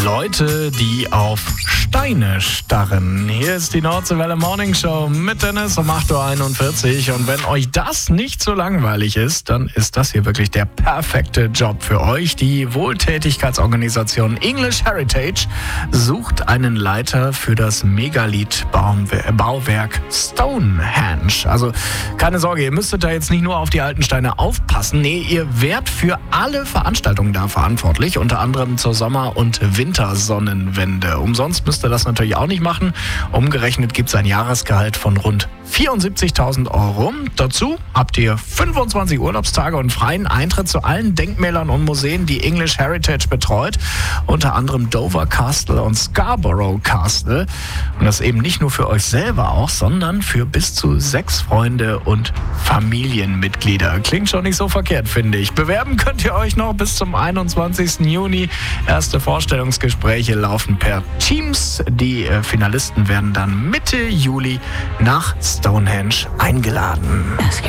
Leute, die auf Steine starren. Hier ist die Nordseewelle Morning Show mit Dennis um 8.41 Uhr. Und wenn euch das nicht so langweilig ist, dann ist das hier wirklich der perfekte Job für euch. Die Wohltätigkeitsorganisation English Heritage sucht einen Leiter für das Megalith-Bauwerk Stonehenge. Also keine Sorge, ihr müsstet da jetzt nicht nur auf die alten Steine aufpassen. Nee, ihr werdet für alle Veranstaltungen da verantwortlich, unter anderem zur Sommer- und Wintersonnenwende. Umsonst müsst ihr das natürlich auch nicht machen. Umgerechnet gibt es ein Jahresgehalt von rund 74.000 Euro. Dazu habt ihr 25 Urlaubstage und freien Eintritt zu allen Denkmälern und Museen, die English Heritage betreut. Unter anderem Dover Castle und Scarborough Castle. Und das eben nicht nur für euch selber auch, sondern für bis zu 6 Freunde und Familienmitglieder. Klingt schon nicht so verkehrt, finde ich. Bewerben könnt ihr euch noch bis zum 21. Juni. Erste Vorstellungsgespräche laufen per Teams. Die Finalisten werden dann Mitte Juli nach Stonehenge eingeladen.